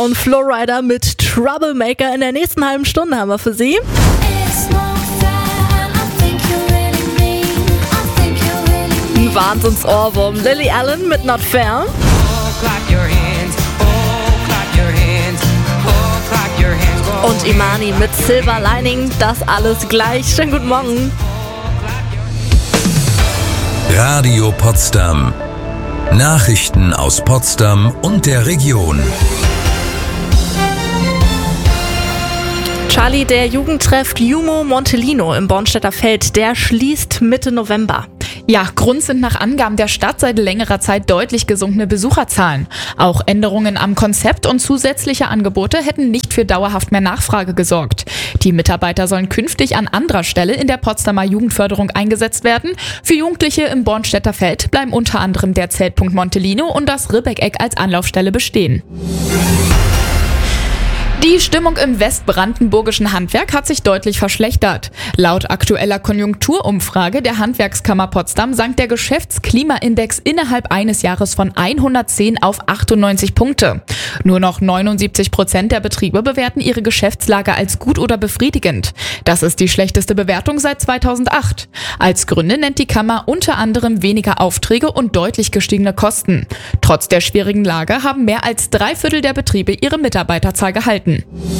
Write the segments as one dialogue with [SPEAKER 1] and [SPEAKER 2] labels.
[SPEAKER 1] Und Flowrider mit Troublemaker in der nächsten halben Stunde haben wir für Sie. Ein Wahnsinns-Ohrwurm. Lily Allen mit Not Fair. Und Imani mit Silver Lining. Das alles gleich. Schönen guten Morgen.
[SPEAKER 2] Radio Potsdam. Nachrichten aus Potsdam und der Region.
[SPEAKER 1] Charlie, der Jugendtreff Jumo Montelino im Bornstedter Feld, der schließt Mitte November.
[SPEAKER 3] Ja, Grund sind nach Angaben der Stadt seit längerer Zeit deutlich gesunkene Besucherzahlen. Auch Änderungen am Konzept und zusätzliche Angebote hätten nicht für dauerhaft mehr Nachfrage gesorgt. Die Mitarbeiter sollen künftig an anderer Stelle in der Potsdamer Jugendförderung eingesetzt werden. Für Jugendliche im Bornstedter Feld bleiben unter anderem der Zeltpunkt Montelino und das Ribbeck-Eck als Anlaufstelle bestehen. Die Stimmung im westbrandenburgischen Handwerk hat sich deutlich verschlechtert. Laut aktueller Konjunkturumfrage der Handwerkskammer Potsdam sank der Geschäftsklimaindex innerhalb eines Jahres von 110 auf 98 Punkte. Nur noch 79% der Betriebe bewerten ihre Geschäftslage als gut oder befriedigend. Das ist die schlechteste Bewertung seit 2008. Als Gründe nennt die Kammer unter anderem weniger Aufträge und deutlich gestiegene Kosten. Trotz der schwierigen Lage haben mehr als 3/4 der Betriebe ihre Mitarbeiterzahl gehalten.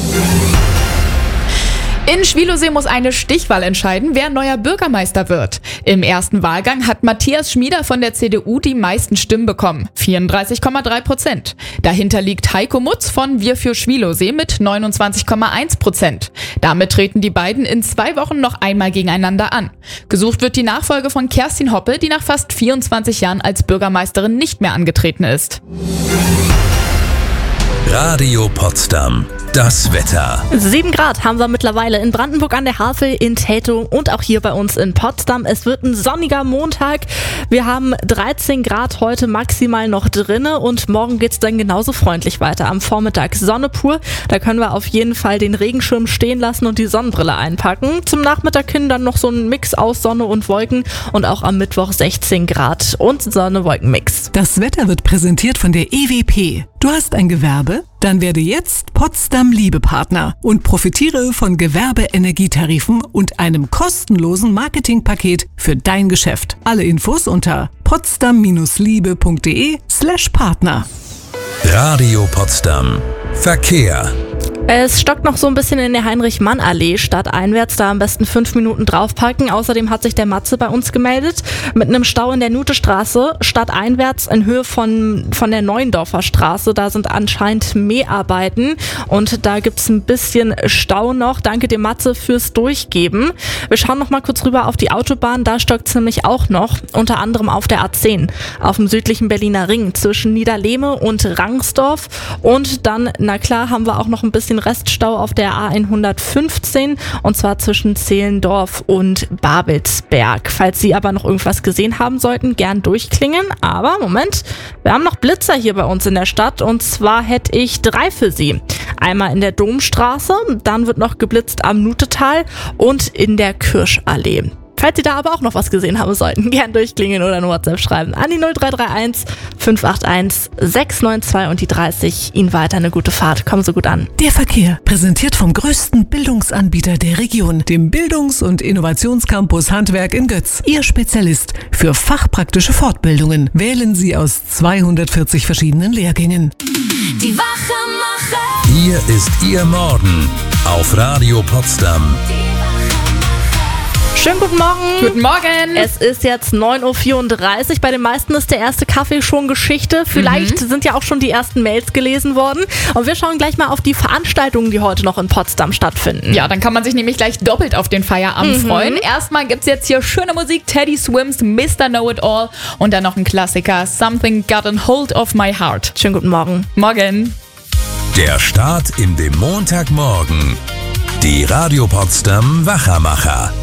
[SPEAKER 3] In Schwielowsee muss eine Stichwahl entscheiden, wer neuer Bürgermeister wird. Im ersten Wahlgang hat Matthias Schmieder von der CDU die meisten Stimmen bekommen, 34,3%. Dahinter liegt Heiko Mutz von Wir für Schwielowsee mit 29,1%. Damit treten die beiden in 2 Wochen noch einmal gegeneinander an. Gesucht wird die Nachfolge von Kerstin Hoppe, die nach fast 24 Jahren als Bürgermeisterin nicht mehr angetreten ist.
[SPEAKER 2] Radio Potsdam. Das Wetter.
[SPEAKER 1] 7 Grad haben wir mittlerweile in Brandenburg an der Havel, in Teltow und auch hier bei uns in Potsdam. Es wird ein sonniger Montag. Wir haben 13 Grad heute maximal noch drinne und morgen geht's dann genauso freundlich weiter. Am Vormittag Sonne pur. Da können wir auf jeden Fall den Regenschirm stehen lassen und die Sonnenbrille einpacken. Zum Nachmittag hin dann noch so ein Mix aus Sonne und Wolken und auch am Mittwoch 16 Grad und Sonne-Wolken-Mix.
[SPEAKER 4] Das Wetter wird präsentiert von der EWP. Du hast ein Gewerbe? Dann werde jetzt Potsdam Liebepartner und profitiere von Gewerbeenergietarifen und einem kostenlosen Marketingpaket für dein Geschäft. Alle Infos unter potsdam-liebe.de/Partner.
[SPEAKER 2] Radio Potsdam. Verkehr.
[SPEAKER 1] Es stockt noch so ein bisschen in der Heinrich-Mann-Allee stadteinwärts, da am besten 5 Minuten draufparken. Außerdem hat sich der Matze bei uns gemeldet mit einem Stau in der Nutestraße, stadteinwärts in Höhe von der Neuendorfer Straße. Da sind anscheinend Mäharbeiten und da gibt's ein bisschen Stau noch. Danke dir, Matze, fürs Durchgeben. Wir schauen noch mal kurz rüber auf die Autobahn, da stockt's nämlich auch noch, unter anderem auf der A10, auf dem südlichen Berliner Ring zwischen Niederlehme und Rangsdorf. Und dann, na klar, haben wir auch noch ein bisschen Reststau auf der A115 und zwar zwischen Zehlendorf und Babelsberg. Falls Sie aber noch irgendwas gesehen haben sollten, gern durchklingen. Aber Moment, wir haben noch Blitzer hier bei uns in der Stadt und zwar hätte ich 3 für Sie. Einmal in der Domstraße, dann wird noch geblitzt am Nutetal und in der Kirschallee. Falls Sie da aber auch noch was gesehen haben sollten, gern durchklingeln oder eine WhatsApp schreiben an die 0331 581 692 und die 30. Ihnen weiter eine gute Fahrt. Kommen Sie gut an.
[SPEAKER 4] Der Verkehr, präsentiert vom größten Bildungsanbieter der Region, dem Bildungs- und Innovationscampus Handwerk in Götz. Ihr Spezialist für fachpraktische Fortbildungen. Wählen Sie aus 240 verschiedenen Lehrgängen.
[SPEAKER 5] Die Wachemacher.
[SPEAKER 2] Hier ist Ihr Morgen auf Radio Potsdam.
[SPEAKER 1] Schönen guten Morgen.
[SPEAKER 3] Guten Morgen.
[SPEAKER 1] Es ist jetzt 9.34 Uhr. Bei den meisten ist der erste Kaffee schon Geschichte. Vielleicht sind ja auch schon die ersten Mails gelesen worden. Und wir schauen gleich mal auf die Veranstaltungen, die heute noch in Potsdam stattfinden.
[SPEAKER 3] Ja, dann kann man sich nämlich gleich doppelt auf den Feierabend freuen. Erstmal gibt's jetzt hier schöne Musik, Teddy Swims, Mr. Know-It-All und dann noch ein Klassiker, Something Got a Hold of My Heart.
[SPEAKER 1] Schönen guten Morgen.
[SPEAKER 3] Morgen.
[SPEAKER 2] Der Start in dem Montagmorgen. Die Radio Potsdam Wachamacher.